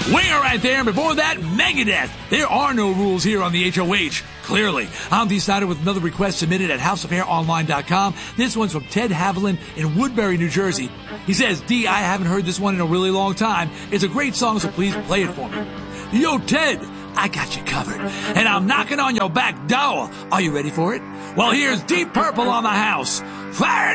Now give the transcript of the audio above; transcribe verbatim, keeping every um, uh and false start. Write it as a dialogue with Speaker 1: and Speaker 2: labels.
Speaker 1: Winger right there. And before that, Megadeth. There are no rules here on the H O H. Clearly. I'm Dee Snider with another request submitted at house of hair online dot com. This one's from Ted Haviland in Woodbury, New Jersey. He says, D, I haven't heard this one in a really long time. It's a great song, so please play it for me. Yo, Ted, I got you covered. And I'm knocking on your back door. Are you ready for it? Well, here's Deep Purple on the house. Fire